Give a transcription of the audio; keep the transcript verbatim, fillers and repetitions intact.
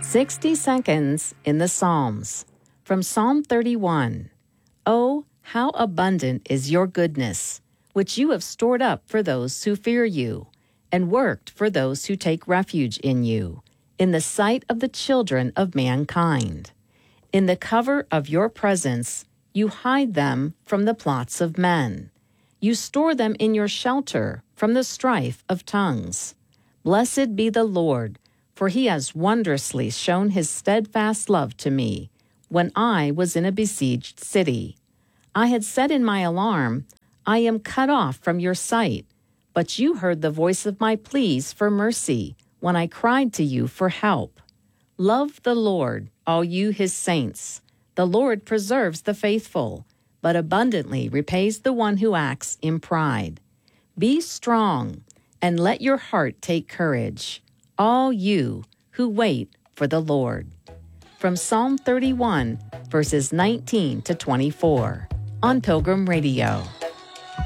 sixty seconds in the Psalms. From Psalm thirty-one. Oh, how abundant is your goodness, which you have stored up for those who fear you, and worked for those who take refuge in you, in the sight of the children of mankind. In the cover of your presence, you hide them from the plots of men. You store them in your shelter from the strife of tongues. Blessed be the Lord, for he has wondrously shown his steadfast love to me when I was in a besieged city. I had said in my alarm, I am cut off from your sight, but you heard the voice of my pleas for mercy when I cried to you for help. Love the Lord, all you his saints. The Lord preserves the faithful, but abundantly repays the one who acts in pride. Be strong, and let your heart take courage, all you who wait for the Lord. From Psalm thirty-one, verses nineteen to twenty-four, on Pilgrim Radio.